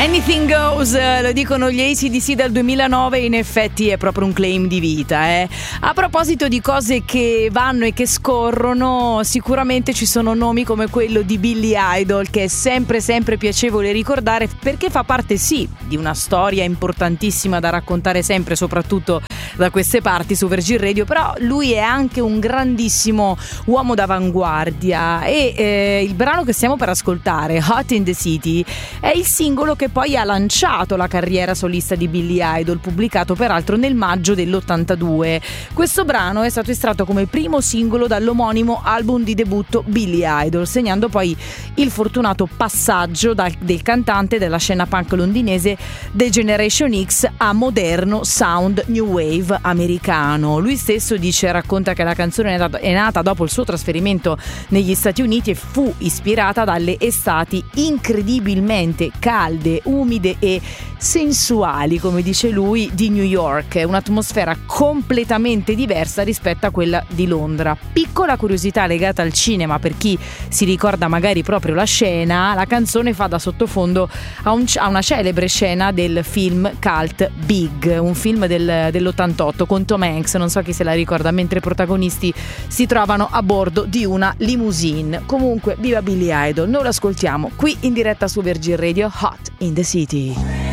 Anything Goes, lo dicono gli AC/DC dal 2009, in effetti è proprio un claim di vita. A proposito di cose che vanno e che scorrono, sicuramente ci sono nomi come quello di Billy Idol, che è sempre piacevole ricordare, perché fa parte sì di una storia importantissima da raccontare sempre, soprattutto da queste parti su Virgin Radio, però lui è anche un grandissimo uomo d'avanguardia e il brano che stiamo per ascoltare, Hot in the City, è il singolo che poi ha lanciato la carriera solista di Billy Idol, pubblicato peraltro nel maggio dell'82. Questo brano è stato estratto come primo singolo dall'omonimo album di debutto Billy Idol, segnando poi il fortunato passaggio del cantante della scena punk londinese The Generation X a moderno sound new wave americano. Lui stesso racconta che la canzone è nata dopo il suo trasferimento negli Stati Uniti e fu ispirata dalle estati incredibilmente calde, umide e sensuali, come dice lui, di New York. È un'atmosfera completamente diversa rispetto a quella di Londra. Piccola curiosità legata al cinema, per chi si ricorda magari proprio la scena, la canzone fa da sottofondo a una celebre scena del film cult Big, un film dell'88 con Tom Hanks, non so chi se la ricorda, mentre i protagonisti si trovano a bordo di una limousine. Comunque, viva Billy Idol, noi lo ascoltiamo qui in diretta su Virgin Radio, Hot in the City.